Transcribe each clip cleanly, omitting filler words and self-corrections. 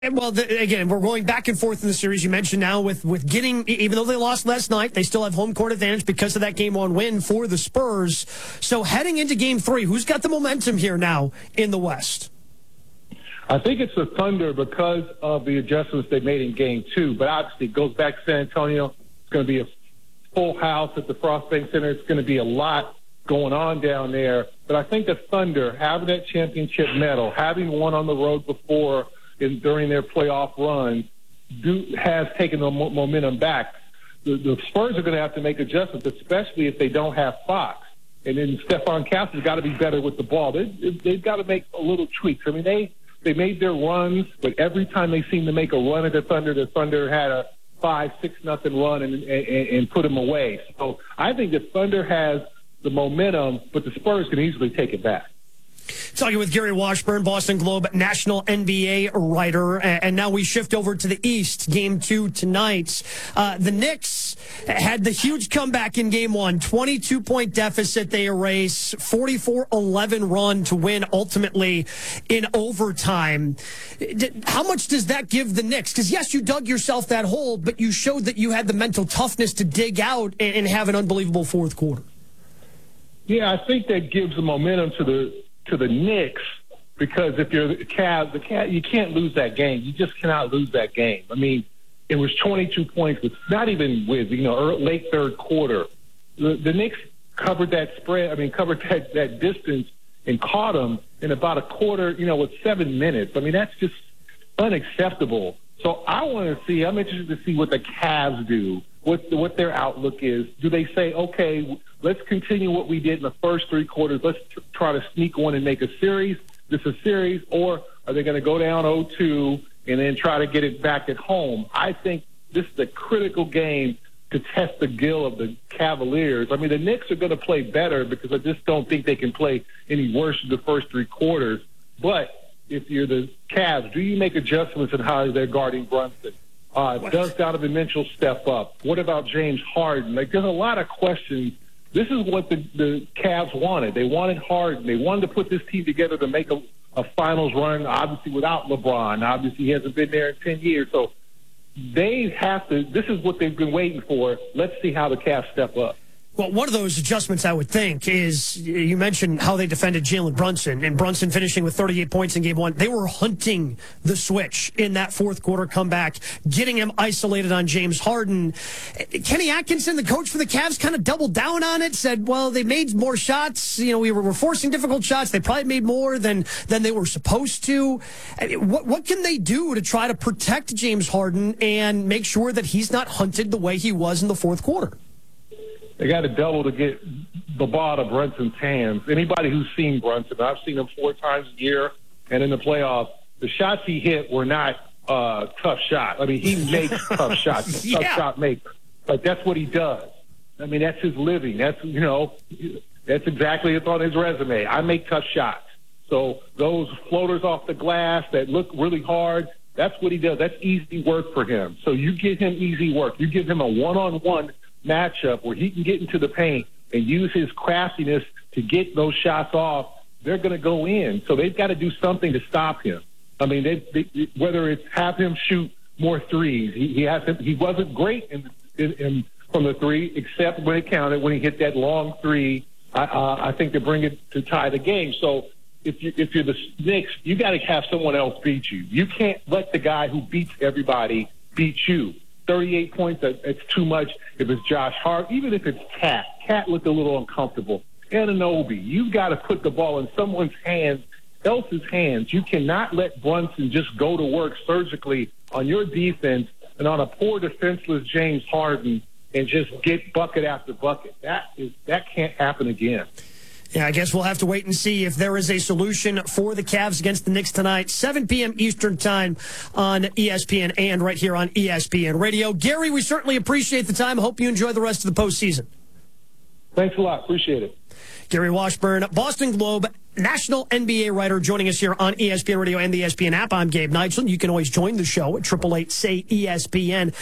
Well, again, we're going back and forth in the series. You mentioned now with getting, even though they lost last night, they still have home court advantage because of that Game 1 win for the Spurs. So heading into Game 3, who's got the momentum here now in the West? I think it's the Thunder because of the adjustments they made in Game 2. But obviously, it goes back to San Antonio. It's going to be a full house at the Frost Bank Center. It's going to be a lot going on down there. But I think the Thunder, having that championship medal, having won on the road before during their playoff run, has taken the momentum back. The Spurs are going to have to make adjustments, especially if they don't have Fox. And then Stephon Castle's got to be better with the ball. They've got to make a little tweaks. I mean, they made their runs, but every time they seem to make a run at the Thunder had a 5-6-0 run and put them away. So I think the Thunder has the momentum, but the Spurs can easily take it back. Talking with Gary Washburn, Boston Globe national NBA writer. And now we shift over to the East, Game 2 tonight. The Knicks had the huge comeback in Game 1, 22-point deficit they erase, 44-11 run to win ultimately in overtime. How much does that give the Knicks? Because, yes, you dug yourself that hole, but you showed that you had the mental toughness to dig out and have an unbelievable fourth quarter. Yeah, I think that gives the momentum to the Knicks, because if you're the Cavs, you can't lose that game. You just cannot lose that game. I mean, it was 22 points, with not even with late third quarter. The Knicks covered that spread. I mean, covered that distance and caught them in about a quarter. With 7 minutes. I mean, that's just unacceptable. So I'm interested to see what the Cavs do. What their outlook is. Do they say, okay, let's continue what we did in the first three quarters. Let's try to sneak one and make a series. This is a series. Or are they going to go down 0-2 and then try to get it back at home? I think this is a critical game to test the gill of the Cavaliers. I mean, the Knicks are going to play better because I just don't think they can play any worse in the first three quarters. But if you're the Cavs, do you make adjustments in how they're guarding Brunson? Does Donovan Mitchell step up? What about James Harden? There's a lot of questions. This is what the Cavs wanted. They wanted Harden. They wanted to put this team together to make a finals run, obviously without LeBron. Obviously, he hasn't been there in 10 years. So they have to – this is what they've been waiting for. Let's see how the Cavs step up. Well, one of those adjustments, I would think, is you mentioned how they defended Jalen Brunson, and Brunson finishing with 38 points in Game 1. They were hunting the switch in that fourth quarter comeback, getting him isolated on James Harden. Kenny Atkinson, the coach for the Cavs, kind of doubled down on it, said, well, they made more shots. We were forcing difficult shots. They probably made more than they were supposed to. What can they do to try to protect James Harden and make sure that he's not hunted the way he was in the fourth quarter? They got to double to get the ball to Brunson's hands. Anybody who's seen Brunson, I've seen him 4 times a year, and in the playoffs, the shots he hit were not tough shots. I mean, he makes tough shots. He's a tough shot maker. Like, that's what he does. I mean, that's his living. That's exactly it's on his resume. I make tough shots. So those floaters off the glass that look really hard, that's what he does. That's easy work for him. So you give him easy work. You give him a one-on-one matchup where he can get into the paint and use his craftiness to get those shots off, they're going to go in. So they've got to do something to stop him. I mean, whether it's have him shoot more threes. He wasn't great in from the three, except when it counted, when he hit that long three, I think, to bring it to tie the game. So if you're the Knicks, you got to have someone else beat you. You can't let the guy who beats everybody beat you. 38 points, it's too much. If it's Josh Hart, even if it's Cat looked a little uncomfortable. Anunoby, you've got to put the ball in someone's hands, else's hands. You cannot let Brunson just go to work surgically on your defense and on a poor defenseless James Harden and just get bucket after bucket. That can't happen again. Yeah, I guess we'll have to wait and see if there is a solution for the Cavs against the Knicks tonight, 7 p.m. Eastern time on ESPN and right here on ESPN Radio. Gary, we certainly appreciate the time. Hope you enjoy the rest of the postseason. Thanks a lot. Appreciate it. Gary Washburn, Boston Globe national NBA writer, joining us here on ESPN Radio and the ESPN app. I'm Gabe Nigel. You can always join the show at 888-SAY-ESPN,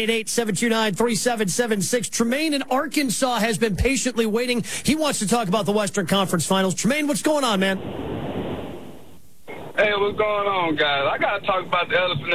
888-729-3776. Tremaine in Arkansas has been patiently waiting. He wants to talk about the Western Conference Finals. Tremaine, what's going on, man? Hey, what's going on, guys? I got to talk about the elephant